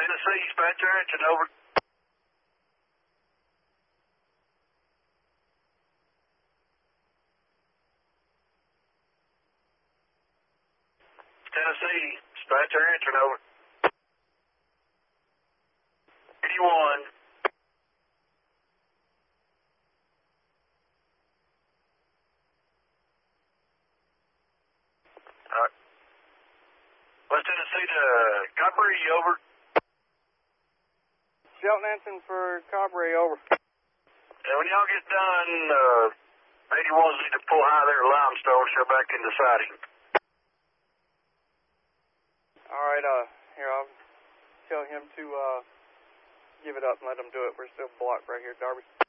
Tennessee, dispatcher engine over. Tennessee, dispatcher engine over. 81. Alright. West Tennessee to Cabri, over. Shelton Ensign for Cabri, over. And when y'all get done, 81's need to pull high there at Limestone, show back into siding. Alright, here, I'll tell him to give it up and let him do it. We're still blocked right here, Darby.